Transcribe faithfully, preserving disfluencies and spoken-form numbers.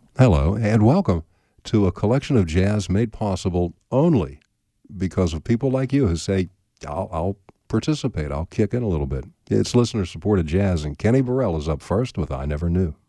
Hello, and welcome to a collection of jazz made possible only because of people like you who say, I'll, I'll participate, I'll kick in a little bit. It's listener supported jazz, and Kenny Burrell is up first with I Never Knew.